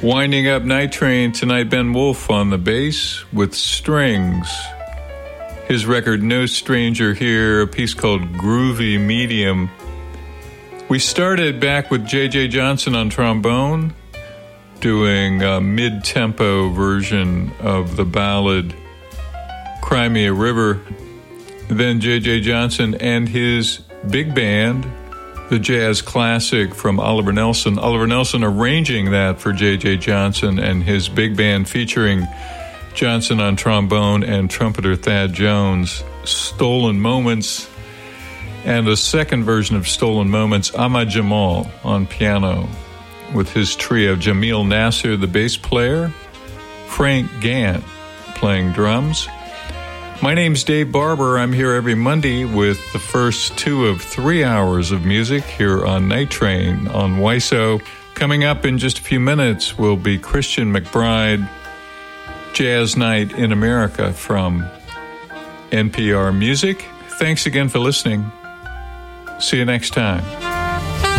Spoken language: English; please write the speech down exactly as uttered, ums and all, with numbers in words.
Winding up Night Train tonight, Ben Wolf on the bass with strings. His record, No Stranger Here, a piece called Groovy Medium. We started back with J J Johnson on trombone, doing a mid-tempo version of the ballad Cry Me a River. Then J J Johnson and his big band, the jazz classic from Oliver Nelson. Oliver Nelson arranging that for J J Johnson and his big band featuring Johnson on trombone and trumpeter Thad Jones. Stolen Moments, and a second version of Stolen Moments, Ahmad Jamal on piano with his trio, Jamil Nasser, the bass player, Frank Gant playing drums. My name's Dave Barber. I'm here every Monday with the first two of three hours of music here on Night Train on W I S O. Coming up in just a few minutes will be Christian McBride, Jazz Night in America from N P R Music. Thanks again for listening. See you next time.